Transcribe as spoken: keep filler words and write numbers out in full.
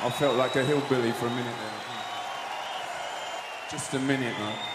I felt like a hillbilly for a minute there. Just a minute, though.